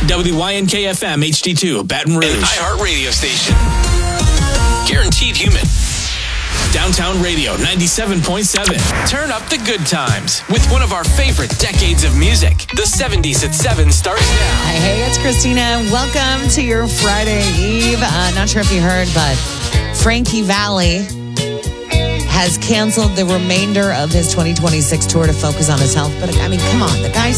WYNK-FM HD2, Baton Rouge. An iHeart radio station. Guaranteed human. Downtown Radio 97.7. Turn up the good times with one of our favorite decades of music. The 70s at 7 starts now. Hey, it's Christina. Welcome to your Friday Eve. Not sure if you heard, but Frankie Valli has canceled the remainder of his 2026 tour to focus on his health. But I mean, come on, the guy's